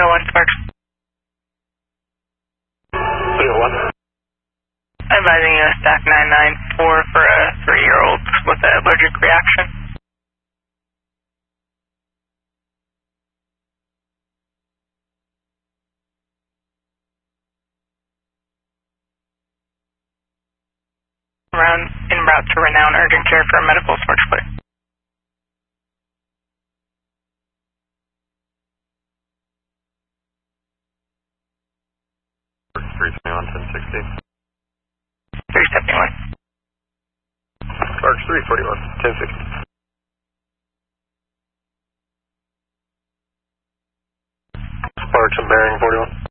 301 Sparks. 301. Advising you a stack 994 for a 3-year-old with an allergic reaction. En route to Renown Urgent Care for a medical source, please. Sparks 321, 1060. 371. Sparks 341, 1060. Sparks and bearing 41.